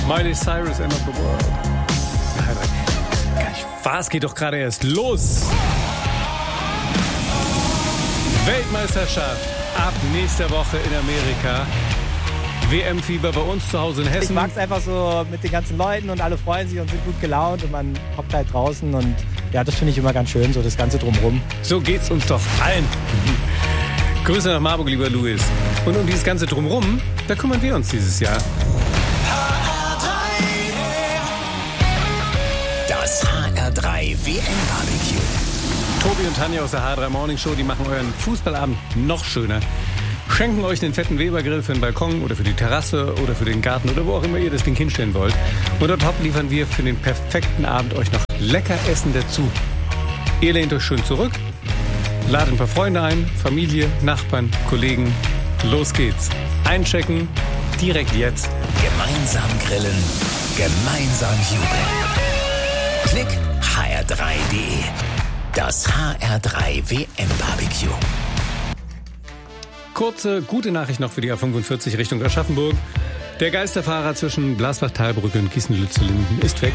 Miley Cyrus, End of the World. Was geht doch gerade erst los? Weltmeisterschaft ab nächster Woche in Amerika. WM-Fieber bei uns zu Hause in Hessen. Ich mag es einfach so mit den ganzen Leuten und alle freuen sich und sind gut gelaunt und man hockt halt draußen und ja, das finde ich immer ganz schön, so das Ganze drumherum. So geht's uns doch allen. Grüße nach Marburg, lieber Louis. Und um dieses Ganze drumherum, da kümmern wir uns dieses Jahr. Das HR3 WM-Barbecue. Tobi und Tanja aus der HR3 Morning Show, die machen euren Fußballabend noch schöner. Schenken euch den fetten Weber-Grill für den Balkon oder für die Terrasse oder für den Garten oder wo auch immer ihr das Ding hinstellen wollt. Und dort top liefern wir für den perfekten Abend euch noch lecker Essen dazu. Ihr lehnt euch schön zurück, ladet ein paar Freunde ein, Familie, Nachbarn, Kollegen. Los geht's. Einchecken, direkt jetzt. Gemeinsam grillen, gemeinsam jubeln. Klick hr3.de. Das HR3 WM-Barbecue. Kurze, gute Nachricht noch für die A45 Richtung Aschaffenburg. Der Geisterfahrer zwischen Glasbach-Talbrücke und Gießen-Lützellinden ist weg.